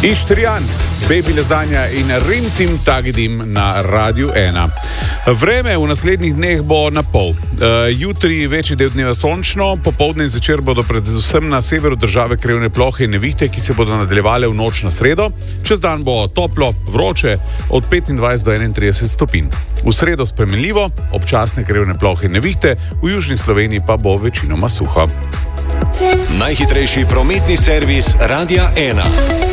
Ištrijan, Baby Lazanja in Rim-Tim Tagidim na Radiu 1. Vreme v naslednjih dneh bo na pol. Jutri večji del dneva sončno, popoldne in zvečer bodo predvsem na severu države krevne plohe in nevihte, ki se bodo nadaljevale v noč na sredo. Čez dan bo toplo, vroče, od 25 do 31 stopinj. V sredo spremenljivo, občasne krevne plohe in nevihte, v južni Sloveniji pa bo večinoma suho. Najhitrejši prometni servis Radia 1.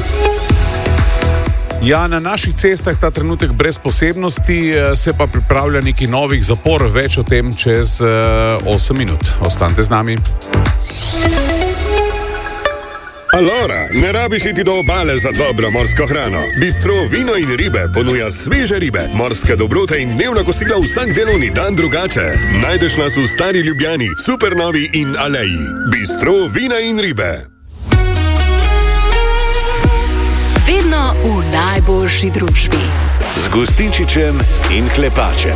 Ja, na naših cestah ta trenutek brez posebnosti, se pa pripravlja neki novih zapor, več o tem čez 8 minut. Ostanite z nami. Alora, ne rabiš iti do obale za dobro morsko hrano. Bistro Vino in ribe ponuja sveže ribe, morske dobrote in dnevna kosila vsak delovni dan drugače. Najdeš nas v Stari Ljubljani, Supernovi in Aleji. Bistro Vina in ribe. Vedno v najboljši družbi. Z Gustinčičem in Klepačem.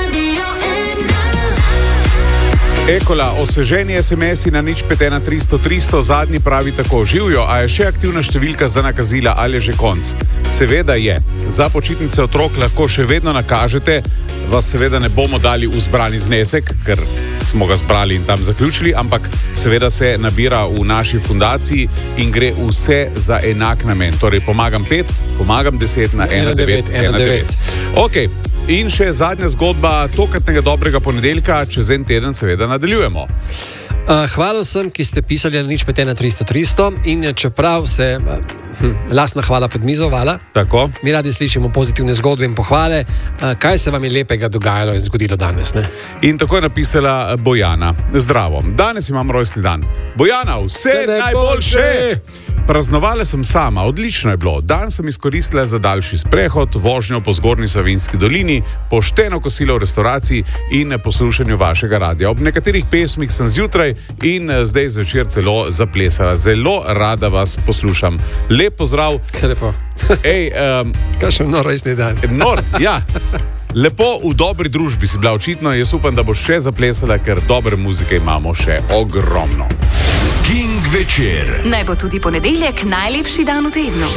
Ekola, osveženi SMS-i na 051 300 300, zadnji pravi tako: živjo, a je še aktivna številka za nakazila ali je že konc? Seveda je. Za počitnice otrok lahko še vedno nakažete, vas seveda ne bomo dali v zbrani znesek, ker smo ga zbrali in tam zaključili, ampak seveda se nabira v naši fundaciji in gre vse za enak namen. Torej pomagam 5, pomagam 10 na 1919. Ok. In še zadnja zgodba tokratnega dobrega ponedeljka, čez en teden seveda nadaljujemo. Hvala vsem, ki ste pisali na 051 300 300 in čeprav se lastna hvala pod mizo, hvala. Tako. Mi radi slišimo pozitivne zgodbe in pohvale, kaj se vam je lepega dogajalo in zgodilo danes, ne? In tako je napisala Bojana. Zdravo, danes imam rojstni dan. Bojana, vse najboljše! Praznovala sem sama, odlično je bilo. Dan sem izkoristila za daljši sprehod, vožnjo po Zgornji Savinjski dolini, pošteno kosilo v restauraciji in poslušanju vašega radia. Ob nekaterih pesmih sem zjutraj in zdaj zvečer celo zaplesala. Zelo rada vas poslušam. Lep pozdrav. Kaj lepo. Kakšen nor rojstni dan. Nor, ja. Lepo, v dobri družbi si bila očitno. Jaz upam, da boš še zaplesala, ker dobre muzike imamo še ogromno. King večer. Naj bo tudi ponedeljek najlepši dan v tednu.